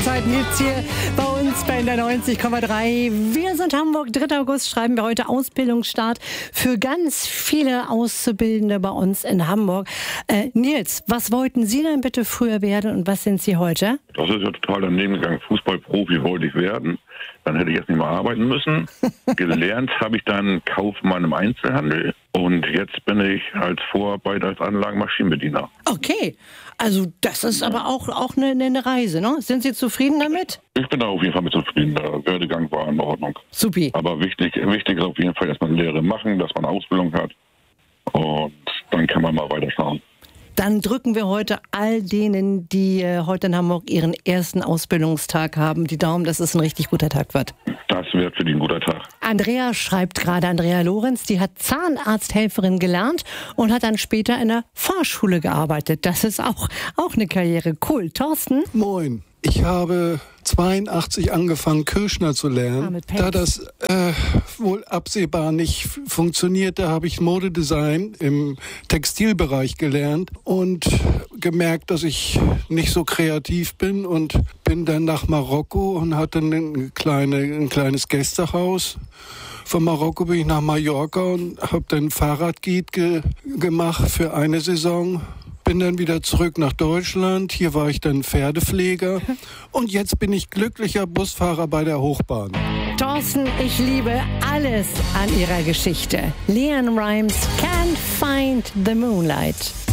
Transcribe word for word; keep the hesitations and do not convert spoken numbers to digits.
Auszeiten gibt's hier bei uns bei der neunzig Komma drei. Wir sind Hamburg, dritter August, schreiben wir heute Ausbildungsstart für ganz viele Auszubildende bei uns in Hamburg. Äh, Nils, was wollten Sie denn bitte früher werden und was sind Sie heute? Das ist ja total daneben gegangen. Fußballprofi wollte ich werden. Dann hätte ich jetzt nicht mehr arbeiten müssen. Gelernt habe ich dann Kaufmann im Einzelhandel. Und jetzt bin ich als Vorarbeiter, als Anlagenmaschinenbediener. Okay, also das ist aber auch, auch eine, eine Reise, ne? Sind Sie zufrieden damit? Ich bin da auf jeden Fall mit zufrieden. Der Werdegang war in Ordnung. Supi. Aber wichtig, wichtig ist auf jeden Fall, dass man Lehre machen, dass man Ausbildung hat. Und dann kann man mal weiterschauen. Dann drücken wir heute all denen, die äh, heute in Hamburg ihren ersten Ausbildungstag haben, die Daumen, dass es ein richtig guter Tag wird. Das wird für die ein guter Tag. Andrea schreibt gerade, Andrea Lorenz, die hat Zahnarzthelferin gelernt und hat dann später in der Fahrschule gearbeitet. Das ist auch, auch eine Karriere. Cool. Thorsten? Moin. Ich habe zweiundachtzig angefangen, Kirschner zu lernen. Ah, da das äh, wohl absehbar nicht f- funktionierte, habe ich Modedesign im Textilbereich gelernt und gemerkt, dass ich nicht so kreativ bin und bin dann nach Marokko und hatte ein, kleine, ein kleines Gästehaus. Von Marokko bin ich nach Mallorca und habe dann Fahrradguide ge- gemacht für eine Saison. Bin dann wieder zurück nach Deutschland. Hier war ich dann Pferdepfleger. Und jetzt bin ich glücklicher Busfahrer bei der Hochbahn. Thorsten, ich liebe alles an ihrer Geschichte. Leanne Rimes, Can't Find the Moonlight.